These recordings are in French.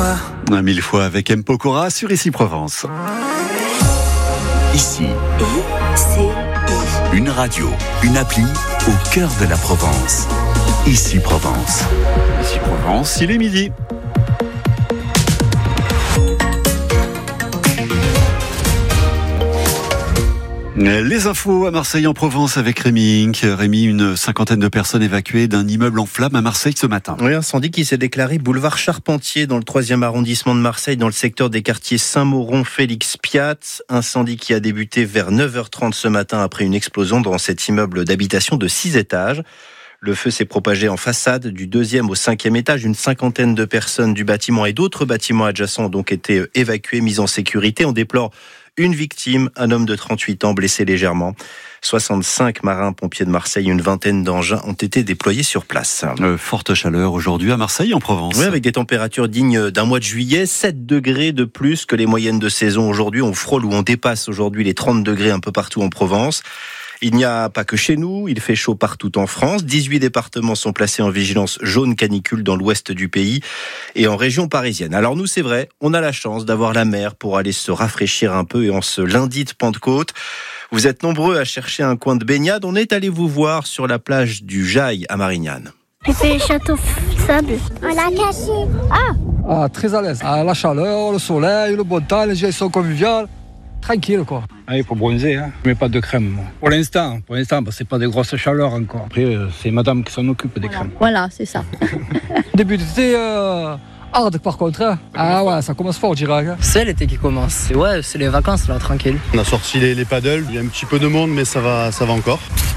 fois. 1000 fois avec M. Pokora sur Ici Provence. Ici, une radio, une appli au cœur de la Provence. Ici Provence. Ici Provence, il est midi. Les infos à Marseille en Provence avec Rémi Inc. Rémi, une cinquantaine de personnes évacuées d'un immeuble en flammes à Marseille ce matin. Oui, incendie qui s'est déclaré boulevard Charpentier dans le 3e arrondissement de Marseille, dans le secteur des quartiers Saint-Mauron, Félix Piat. Incendie qui a débuté vers 9h30 ce matin après une explosion dans cet immeuble d'habitation de 6 étages. Le feu s'est propagé en façade du 2e au 5e étage. Une cinquantaine de personnes du bâtiment et d'autres bâtiments adjacents ont donc été évacués, mis en sécurité. On déplore une victime, un homme de 38 ans blessé légèrement. 65 marins-pompiers de Marseille, une vingtaine d'engins ont été déployés sur place. Forte chaleur aujourd'hui à Marseille en Provence. Oui, avec des températures dignes d'un mois de juillet, 7 degrés de plus que les moyennes de saison aujourd'hui. On frôle ou on dépasse aujourd'hui les 30 degrés un peu partout en Provence. Il n'y a pas que chez nous, il fait chaud partout en France. 18 départements sont placés en vigilance jaune canicule dans l'ouest du pays et en région parisienne. Alors nous, c'est vrai, on a la chance d'avoir la mer pour aller se rafraîchir un peu et en ce lundi de Pentecôte, vous êtes nombreux à chercher un coin de baignade. On est allé vous voir sur la plage du Jail à Marignane. C'est château sable. On l'a caché. Ah, très à l'aise. Ah, la chaleur, le soleil, le bon temps, les gens sont conviviales. Tranquille, quoi. Ah, il faut bronzer, hein. Je mets pas de crème, moi. Pour l'instant, c'est pas des grosses chaleurs encore. Après, c'est madame qui s'en occupe des crèmes. Voilà, c'est ça. Début d'été, hard par contre. Hein. Ah ouais, ça commence fort, on dirait. Hein. C'est l'été qui commence. Ouais, c'est les vacances, là, tranquille. On a sorti les paddles. Il y a un petit peu de monde, mais ça va encore.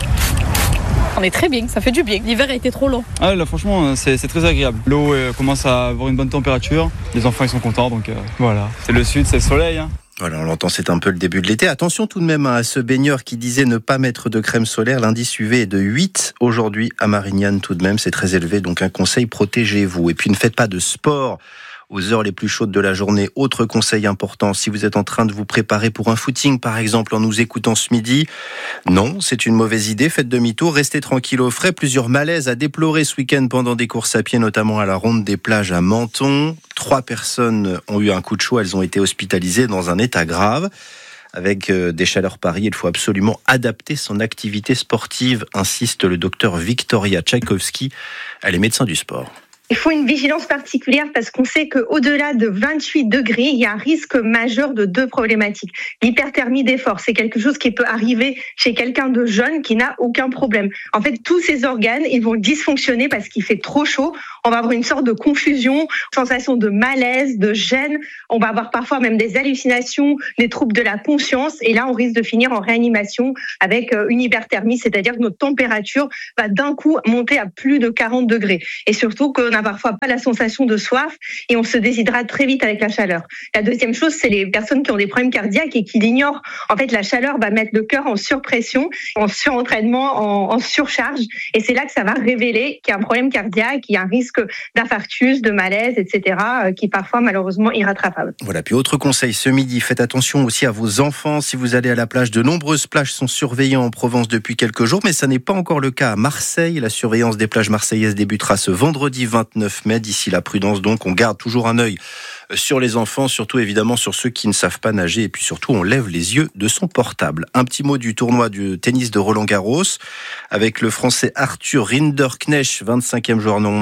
On est très bien, ça fait du bien. L'hiver a été trop long. Ah là, franchement, c'est très agréable. L'eau commence à avoir une bonne température. Les enfants, ils sont contents, donc voilà. C'est le sud, c'est le soleil. Hein. Voilà, on l'entend, c'est un peu le début de l'été. Attention tout de même à ce baigneur qui disait ne pas mettre de crème solaire. L'indice UV est de 8 aujourd'hui à Marignane tout de même. C'est très élevé, donc un conseil, protégez-vous. Et puis ne faites pas de sport aux heures les plus chaudes de la journée. Autre conseil important, si vous êtes en train de vous préparer pour un footing, par exemple, en nous écoutant ce midi, non, c'est une mauvaise idée, faites demi-tour, restez tranquille au frais. Plusieurs malaises à déplorer ce week-end pendant des courses à pied, notamment à la ronde des plages à Menton. 3 personnes ont eu un coup de chaud, elles ont été hospitalisées dans un état grave. Avec des chaleurs pareilles, il faut absolument adapter son activité sportive, insiste le docteur Victoria Tchaïkovski. Elle est médecin du sport. Il faut une vigilance particulière parce qu'on sait qu'au-delà de 28 degrés, il y a un risque majeur de 2 problématiques. L'hyperthermie d'effort, c'est quelque chose qui peut arriver chez quelqu'un de jeune qui n'a aucun problème. En fait, tous ces organes, ils vont dysfonctionner parce qu'il fait trop chaud. On va avoir une sorte de confusion, sensation de malaise, de gêne. On va avoir parfois même des hallucinations, des troubles de la conscience. Et là, on risque de finir en réanimation avec une hyperthermie, c'est-à-dire que notre température va d'un coup monter à plus de 40 degrés. Et surtout qu'on n'a parfois pas la sensation de soif et on se déshydrate très vite avec la chaleur. La deuxième chose, c'est les personnes qui ont des problèmes cardiaques et qui l'ignorent. En fait, la chaleur va mettre le cœur en surpression, en surentraînement, en surcharge. Et c'est là que ça va révéler qu'il y a un problème cardiaque, qu'il y a un risque d'infarctus, de malaise, etc., qui est parfois malheureusement irrattrapable. Voilà, puis autre conseil ce midi, faites attention aussi à vos enfants. Si vous allez à la plage, de nombreuses plages sont surveillées en Provence depuis quelques jours, mais ça n'est pas encore le cas à Marseille. La surveillance des plages marseillaises débutera ce vendredi 29 mai. D'ici la prudence, donc, on garde toujours un œil sur les enfants, surtout évidemment sur ceux qui ne savent pas nager, et puis surtout on lève les yeux de son portable. Un petit mot du tournoi du tennis de Roland-Garros avec le français Arthur Rinderknecht, 25e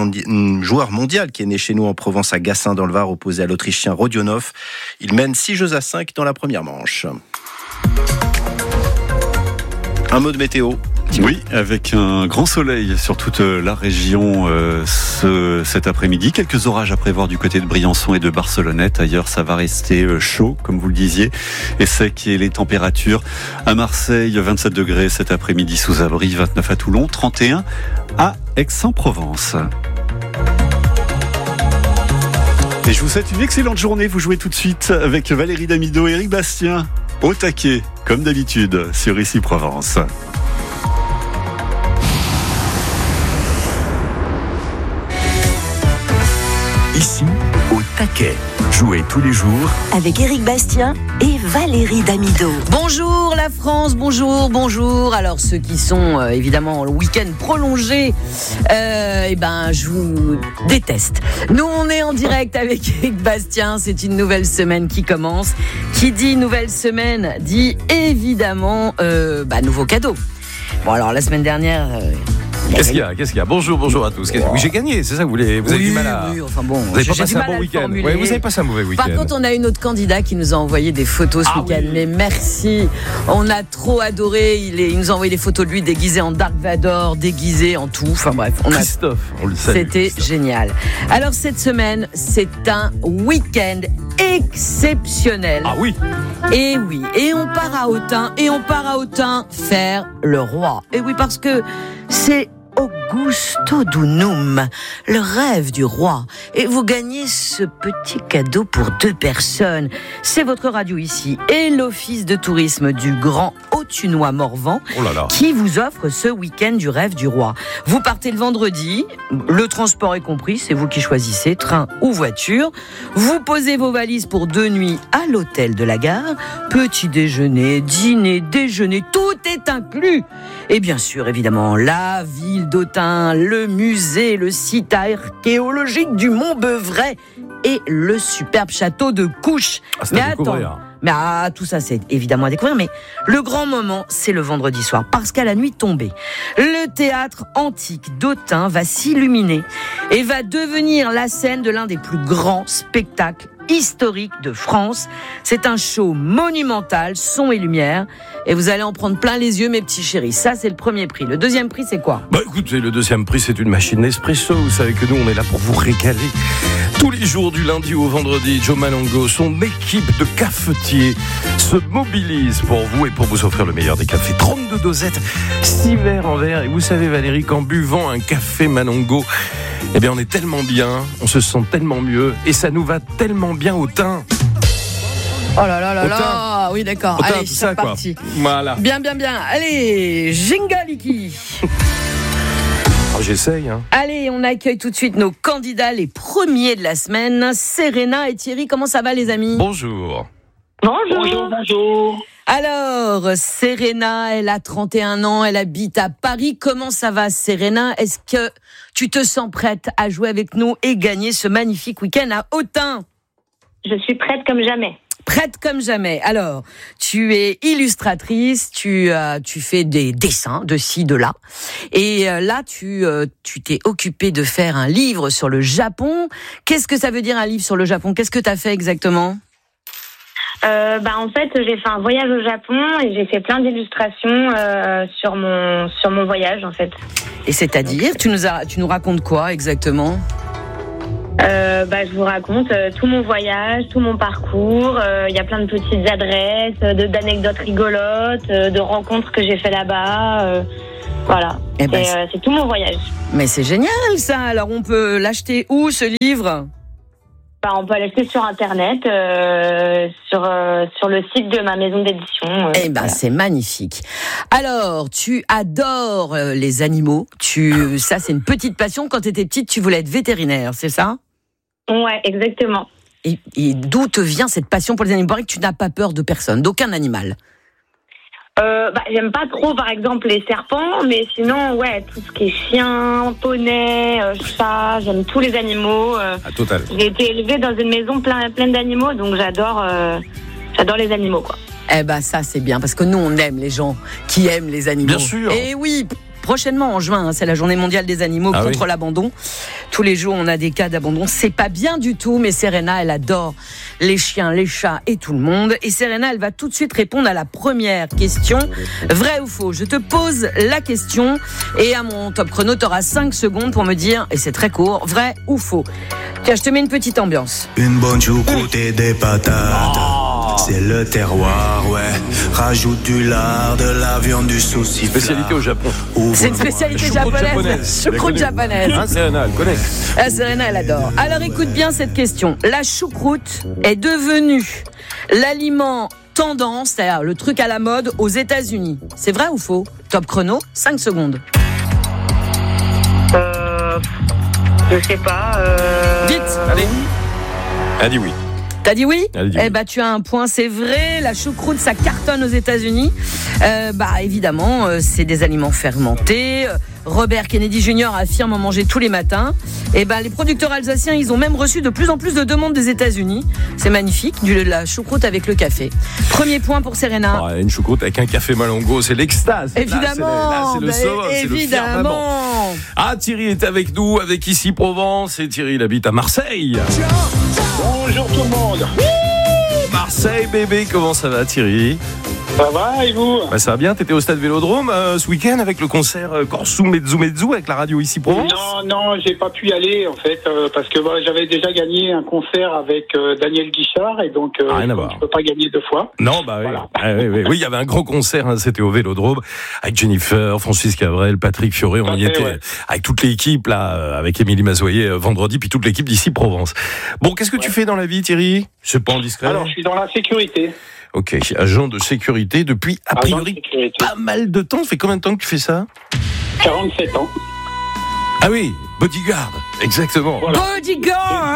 joueur mondial qui est né chez nous en Provence à Gassin dans le Var, opposé à l'Autrichien Rodionov. Il mène 6-5 dans la première manche. Un mot de météo. Oui, avec un grand soleil sur toute la région cet après-midi. Quelques orages à prévoir du côté de Briançon et de Barcelonnette. Ailleurs, ça va rester chaud, comme vous le disiez, et sec. Et les températures à Marseille, 27 degrés cet après-midi sous abri, 29 à Toulon, 31 à Aix-en-Provence. Et je vous souhaite une excellente journée. Vous jouez tout de suite avec Valérie Damido et Eric Bastien. Au taquet, comme d'habitude, sur Ici Provence. Ici, au taquet. Jouez tous les jours avec Éric Bastien et Valérie Damido. Bonjour la France, bonjour. Alors ceux qui sont évidemment en week-end prolongé, je vous déteste. Nous on est en direct avec Éric Bastien, c'est une nouvelle semaine qui commence. Qui dit nouvelle semaine dit évidemment nouveau cadeau. Bon alors la semaine dernière... Qu'est-ce qu'il y a Bonjour à tous. Oui, j'ai gagné, c'est ça que vous avez du mal à... Oui, enfin bon, vous avez pas passé un bon week-end. Oui, vous avez passé un mauvais week-end. Par contre, on a une autre candidate qui nous a envoyé des photos ce week-end. Oui. Mais merci, on a trop adoré. Il nous a envoyé des photos de lui déguisé en Dark Vador, déguisé en tout. Enfin bref, Christophe, on le salue. C'était génial. Alors cette semaine, c'est un week-end exceptionnel. Ah oui. Et oui, et on part à Autun faire le roi. Et oui, parce que c'est Augusto Dunum, le rêve du roi. Et vous gagnez ce petit cadeau pour 2 personnes. C'est votre radio ici et l'office de tourisme du Grand Autunois Morvan qui vous offre ce week-end du rêve du roi. Vous partez le vendredi, le transport est compris, c'est vous qui choisissez, train ou voiture. Vous posez vos valises pour 2 nuits à l'hôtel de la gare. Petit déjeuner, dîner, déjeuner, tout est inclus. Et bien sûr, évidemment, la ville d'Autun, le musée, le site archéologique du Mont Beuvray et le superbe château de Couches. C'est à découvrir. Tout ça, c'est évidemment à découvrir, mais le grand moment, c'est le vendredi soir, parce qu'à la nuit tombée, le théâtre antique d'Autun va s'illuminer et va devenir la scène de l'un des plus grands spectacles historiques de France. C'est un show monumental, son et lumière, et vous allez en prendre plein les yeux, mes petits chéris. Ça, c'est le premier prix. Le deuxième prix, c'est quoi ? Écoutez, le deuxième prix, c'est une machine Nespresso. Vous savez que nous, on est là pour vous régaler. Tous les jours, du lundi au vendredi, Joe Malongo, son équipe de cafetiers se mobilise pour vous et pour vous offrir le meilleur des cafés. 32 dosettes, 6 verres en verre. Et vous savez, Valérie, qu'en buvant un café Malongo, on est tellement bien, on se sent tellement mieux et ça nous va tellement bien au teint. Oh là là là là, oui d'accord. Autant, allez, c'est parti. Voilà. Bien. Allez, Jingaliki. J'essaye. Allez, on accueille tout de suite nos candidats, les premiers de la semaine. Serena et Thierry, comment ça va les amis ? Bonjour. Bonjour. Alors, Serena, elle a 31 ans, elle habite à Paris. Comment ça va, Serena ? Est-ce que tu te sens prête à jouer avec nous et gagner ce magnifique week-end à Autun ? Je suis prête comme jamais. Prête comme jamais. Alors, tu es illustratrice, tu fais des dessins de ci, de là. Et là, tu t'es occupée de faire un livre sur le Japon. Qu'est-ce que ça veut dire un livre sur le Japon ? Qu'est-ce que tu as fait exactement ? En fait, j'ai fait un voyage au Japon et j'ai fait plein d'illustrations sur mon voyage, en fait. Et c'est-à-dire, tu nous racontes quoi exactement ? Je vous raconte tout mon voyage, tout mon parcours. Il y a plein de petites adresses, d'anecdotes rigolotes, de rencontres que j'ai fait là-bas. Voilà, c'est tout mon voyage. Mais c'est génial ça. Alors on peut l'acheter où ce livre ? On peut l'acheter sur Internet, sur le site de ma maison d'édition. Voilà. C'est magnifique. Alors, tu adores les animaux. Ça, c'est une petite passion. Quand tu étais petite, tu voulais être vétérinaire, c'est ça ? Ouais, exactement. Et d'où te vient cette passion pour les animaux ? Il paraît que tu n'as pas peur de personne, d'aucun animal. J'aime pas trop, par exemple, les serpents, mais sinon, tout ce qui est chien, poney, chat, j'aime tous les animaux. Total. J'ai été élevée dans une maison pleine d'animaux, donc j'adore les animaux, quoi. Ça, c'est bien, parce que nous, on aime les gens qui aiment les animaux. Bien sûr. Et oui, prochainement, en juin, c'est la journée mondiale des animaux contre l'abandon. Tous les jours, on a des cas d'abandon. C'est pas bien du tout, mais Serena, elle adore les chiens, les chats et tout le monde. Et Serena, elle va tout de suite répondre à la première question. Vrai ou faux ? Je te pose la question et à mon top chrono, tu auras 5 secondes pour me dire, et c'est très court, vrai ou faux. Tiens, je te mets une petite ambiance. Une bonne choucroute et des patates. C'est le terroir, Rajoute du lard, de la viande, du saucisson. Spécialité au Japon. C'est une spécialité japonaise. Choucroute japonaise. Serena, elle connaît. Serena, elle adore. Alors écoute bien cette question. La choucroute est devenue l'aliment tendance, c'est-à-dire le truc à la mode aux États-Unis. C'est vrai ou faux ? Top chrono, 5 secondes. Je sais pas. Vite, allez. Elle a dit oui. T'as dit oui ? Elle a dit oui. Tu as un point, c'est vrai. La choucroute, ça cartonne aux États-Unis. Évidemment, c'est des aliments fermentés. Robert Kennedy Jr. affirme en manger tous les matins. Les producteurs alsaciens, ils ont même reçu de plus en plus de demandes des États-Unis. C'est magnifique, la choucroute avec le café. Premier point pour Serena. Une choucroute avec un café Malongo, c'est l'extase. Évidemment. Là, c'est le summum, c'est le firmament. Thierry est avec nous, avec Ici Provence. Et Thierry, il habite à Marseille. Bonjour tout le monde. Marseille, bébé, comment ça va, Thierry ? Ça va, et vous ? Ça va bien, t'étais au stade Vélodrome ce week-end avec le concert Corsu Mezzu Mezzu avec la radio Ici Provence ? Non, j'ai pas pu y aller en fait, parce que j'avais déjà gagné un concert avec Daniel Guichard, et donc je peux pas gagner deux fois. Non, voilà. Oui, il y avait un gros concert, c'était au Vélodrome, avec Jennifer, Francis Cabrel, Patrick Fioré, on y était avec toute l'équipe, là, avec Émilie Mazoyer vendredi, puis toute l'équipe d'Ici Provence. Bon, qu'est-ce que tu fais dans la vie, Thierry ? C'est pas indiscret. Alors, je suis dans la sécurité. Ok, agent de sécurité depuis, a priori, pas mal de temps. Ça fait combien de temps que tu fais ça ? 47 ans. Ah oui, bodyguard, exactement. Voilà. Bodyguard,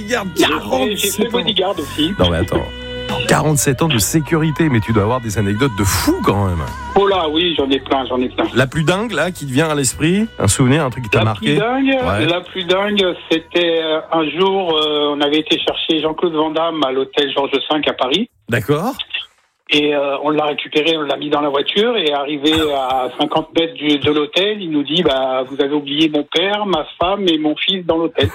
47 J'ai fait bodyguard aussi. Non mais attends, 47 ans de sécurité, mais tu dois avoir des anecdotes de fou quand même. Oh là, oui, j'en ai plein. La plus dingue, là, qui te vient à l'esprit, un souvenir, un truc qui t'a marqué ? La plus dingue, c'était un jour, on avait été chercher Jean-Claude Van Damme à l'hôtel Georges V à Paris. D'accord. Et on l'a récupéré, on l'a mis dans la voiture, et arrivé à 50 mètres de l'hôtel, il nous dit, vous avez oublié mon père, ma femme et mon fils dans l'hôtel.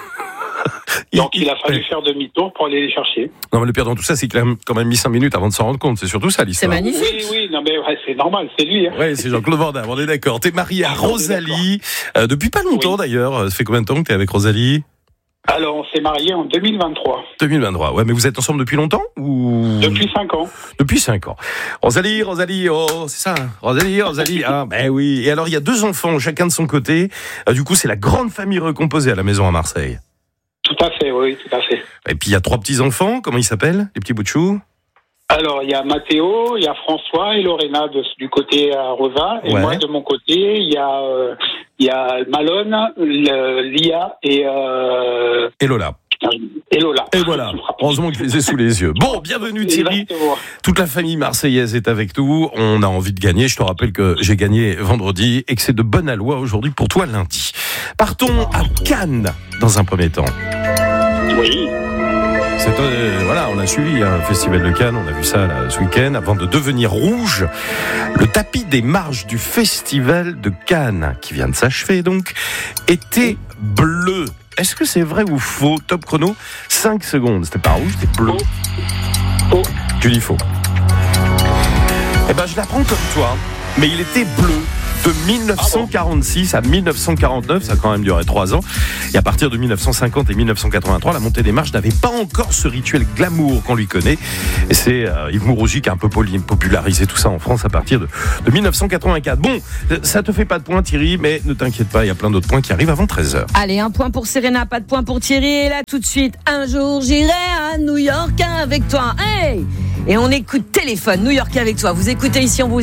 Donc il a fallu faire demi-tour pour aller les chercher. Non mais le pire dans tout ça, c'est qu'il a quand même mis 5 minutes avant de s'en rendre compte. C'est surtout ça l'histoire. C'est magnifique. Oui, non mais c'est normal, c'est lui. Hein. Oui, c'est Jean-Claude Van Damme, on est d'accord. T'es marié à Rosalie, depuis pas longtemps d'ailleurs. Ça fait combien de temps que t'es avec Rosalie ? Alors on s'est mariés en 2023. 2023, ouais, mais vous êtes ensemble depuis longtemps ou... Depuis 5 ans. Depuis 5 ans. Rosalie, c'est ça, Rosalie, oui. Et alors il y a 2 enfants, chacun de son côté. Du coup, c'est la grande famille recomposée à la maison à Marseille. Tout à fait, oui, tout à fait. Et puis il y a 3 petits-enfants, comment ils s'appellent, les petits bouts de chou ? Alors, il y a Mathéo, il y a François et Lorena du côté Rosa. Et moi, de mon côté, il y a Malone, Lia et Lola. Et voilà, heureusement que je les ai sous les yeux. Bon, bienvenue Thierry. Toute la famille marseillaise est avec nous. On a envie de gagner. Je te rappelle que j'ai gagné vendredi et que c'est de bonne aloi aujourd'hui pour toi lundi. Partons à Cannes dans un premier temps. Oui. On a suivi le festival de Cannes, on a vu ça là, ce week-end, avant de devenir rouge. Le tapis des marches du festival de Cannes, qui vient de s'achever donc, était bleu. Est-ce que c'est vrai ou faux ? Top chrono, 5 secondes. C'était pas rouge, c'était bleu. Faux. Tu dis faux. Je l'apprends comme toi, mais il était bleu. De 1946 à 1949, ça a quand même duré 3 ans. Et à partir de 1950 et 1983, la montée des marches n'avait pas encore ce rituel glamour qu'on lui connaît. Et c'est Yves Mourouzi qui a un peu popularisé tout ça en France à partir de 1984. Bon, ça te fait pas de points Thierry, mais ne t'inquiète pas, il y a plein d'autres points qui arrivent avant 13h. Allez, 1 point pour Serena, pas de point pour Thierry. Et là tout de suite, un jour j'irai à New York avec toi. Hey! Et on écoute Téléphone, New York avec toi. Vous écoutez ici, on vous